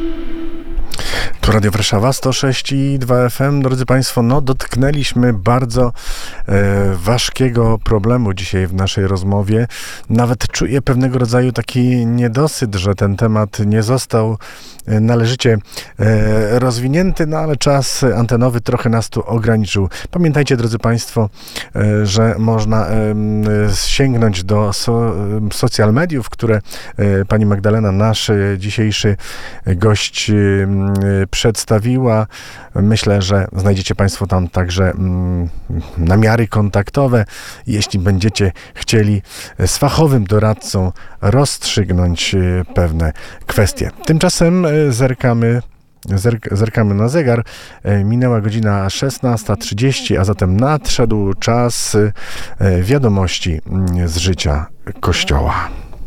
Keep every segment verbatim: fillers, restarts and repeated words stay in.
Tu Radio Warszawa, sto sześć i dwa F M. Drodzy Państwo, no dotknęliśmy bardzo e, ważkiego problemu dzisiaj w naszej rozmowie. Nawet czuję pewnego rodzaju taki niedosyt, że ten temat nie został e, należycie e, rozwinięty, no ale czas antenowy trochę nas tu ograniczył. Pamiętajcie, drodzy Państwo, e, że można e, sięgnąć do so, social mediów, które e, pani Magdalena, nasz e, dzisiejszy gość e, przedstawiła. Myślę, że znajdziecie Państwo tam także mm, namiary kontaktowe. Jeśli będziecie chcieli z fachowym doradcą rozstrzygnąć y, pewne kwestie. Tymczasem y, zerkamy Zerk, zerkamy na zegar. E, minęła godzina szesnasta trzydzieści, a zatem nadszedł czas y, wiadomości y, z życia Kościoła.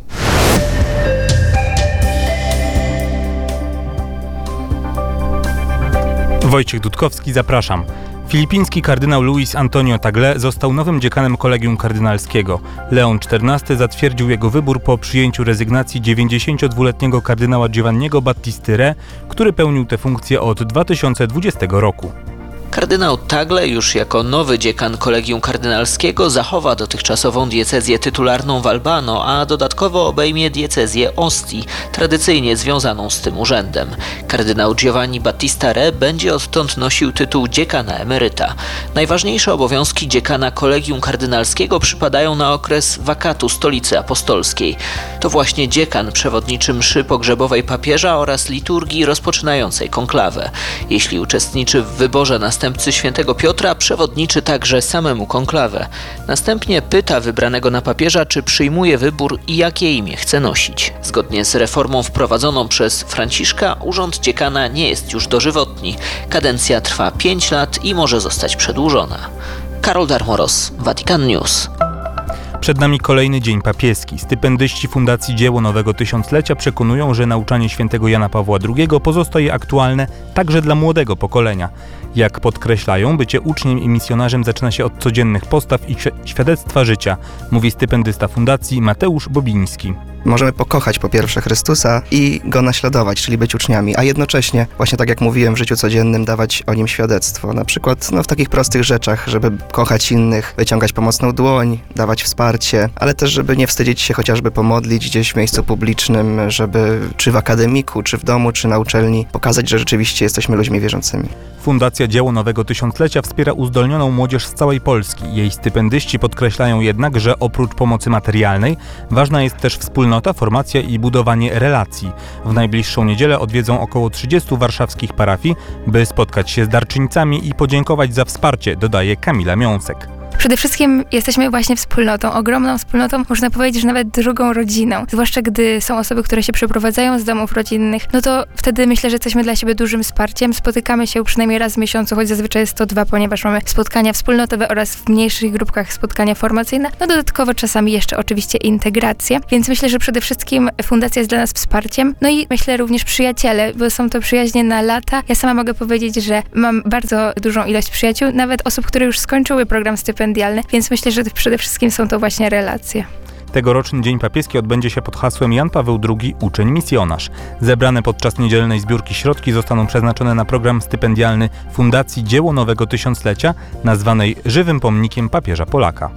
Wojciech Dudkowski, zapraszam. Filipiński kardynał Luis Antonio Tagle został nowym dziekanem Kolegium Kardynalskiego. Leon czternasty zatwierdził jego wybór po przyjęciu rezygnacji dziewięćdziesięciodwuletniego kardynała Giovanniego Battisty Re, który pełnił tę funkcję od dwa tysiące dwudziestego roku. Kardynał Tagle już jako nowy dziekan Kolegium Kardynalskiego zachowa dotychczasową diecezję tytularną w Albano, a dodatkowo obejmie diecezję Ostii, tradycyjnie związaną z tym urzędem. Kardynał Giovanni Battista Re będzie odtąd nosił tytuł dziekana emeryta. Najważniejsze obowiązki dziekana Kolegium Kardynalskiego przypadają na okres wakatu Stolicy Apostolskiej. To właśnie dziekan przewodniczy mszy pogrzebowej papieża oraz liturgii rozpoczynającej konklawę. Jeśli uczestniczy w wyborze następnego Następcy świętego Piotra, przewodniczy także samemu konklawę. Następnie pyta wybranego na papieża, czy przyjmuje wybór i jakie imię chce nosić. Zgodnie z reformą wprowadzoną przez Franciszka, urząd dziekana nie jest już dożywotni. Kadencja trwa pięć lat i może zostać przedłużona. Karol Darmoros, Vatican News. Przed nami kolejny dzień papieski. Stypendyści Fundacji Dzieło Nowego Tysiąclecia przekonują, że nauczanie świętego Jana Pawła drugiego pozostaje aktualne także dla młodego pokolenia. Jak podkreślają, bycie uczniem i misjonarzem zaczyna się od codziennych postaw i świadectwa życia, mówi stypendysta Fundacji Mateusz Bobiński. Możemy pokochać po pierwsze Chrystusa i Go naśladować, czyli być uczniami, a jednocześnie, właśnie tak jak mówiłem, w życiu codziennym dawać o Nim świadectwo. Na przykład no, w takich prostych rzeczach, żeby kochać innych, wyciągać pomocną dłoń, dawać wsparcie, ale też, żeby nie wstydzić się chociażby pomodlić gdzieś w miejscu publicznym, żeby czy w akademiku, czy w domu, czy na uczelni pokazać, że rzeczywiście jesteśmy ludźmi wierzącymi. Fundacja Dzieło Nowego Tysiąclecia wspiera uzdolnioną młodzież z całej Polski. Jej stypendyści podkreślają jednak, że oprócz pomocy materialnej ważna jest też wspólnota, formacja i budowanie relacji. W najbliższą niedzielę odwiedzą około trzydziestu warszawskich parafii, by spotkać się z darczyńcami i podziękować za wsparcie, dodaje Kamila Miąsek. Przede wszystkim jesteśmy właśnie wspólnotą, ogromną wspólnotą, można powiedzieć, że nawet drugą rodziną. Zwłaszcza gdy są osoby, które się przeprowadzają z domów rodzinnych, no to wtedy myślę, że jesteśmy dla siebie dużym wsparciem. Spotykamy się przynajmniej raz w miesiącu, choć zazwyczaj jest to dwa, ponieważ mamy spotkania wspólnotowe oraz w mniejszych grupkach spotkania formacyjne. No dodatkowo czasami jeszcze oczywiście integrację, więc myślę, że przede wszystkim fundacja jest dla nas wsparciem. No i myślę również przyjaciele, bo są to przyjaźnie na lata. Ja sama mogę powiedzieć, że mam bardzo dużą ilość przyjaciół, nawet osób, które już skończyły program stypendialny, więc myślę, że przede wszystkim są to właśnie relacje. Tegoroczny Dzień Papieski odbędzie się pod hasłem Jan Paweł drugi – Uczeń Misjonarz. Zebrane podczas niedzielnej zbiórki środki zostaną przeznaczone na program stypendialny Fundacji Dzieło Nowego Tysiąclecia, nazwanej Żywym Pomnikiem Papieża Polaka.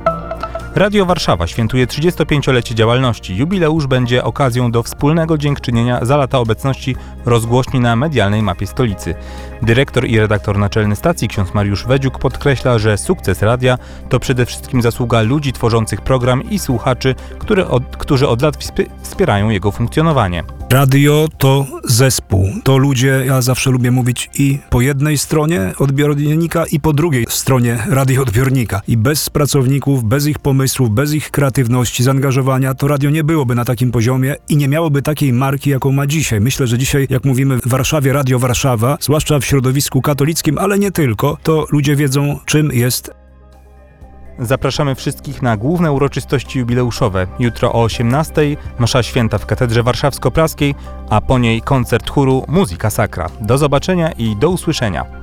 Radio Warszawa świętuje trzydziestopięciolecie działalności. Jubileusz będzie okazją do wspólnego dziękczynienia za lata obecności rozgłośni na medialnej mapie stolicy. Dyrektor i redaktor naczelny stacji ksiądz Mariusz Wedziuk podkreśla, że sukces radia to przede wszystkim zasługa ludzi tworzących program i słuchaczy, które od, którzy od lat wspierają jego funkcjonowanie. Radio to zespół. To ludzie, ja zawsze lubię mówić, i po jednej stronie odbiornika, i po drugiej stronie radioodbiornika. I bez pracowników, bez ich pomysłów, bez ich kreatywności, zaangażowania, to radio nie byłoby na takim poziomie i nie miałoby takiej marki, jaką ma dzisiaj. Myślę, że dzisiaj, jak mówimy w Warszawie, Radio Warszawa, zwłaszcza w środowisku katolickim, ale nie tylko, to ludzie wiedzą, czym jest. Zapraszamy wszystkich na główne uroczystości jubileuszowe. Jutro o osiemnastej msza święta w Katedrze Warszawsko-Praskiej, a po niej koncert chóru Muzyka Sacra. Do zobaczenia i do usłyszenia.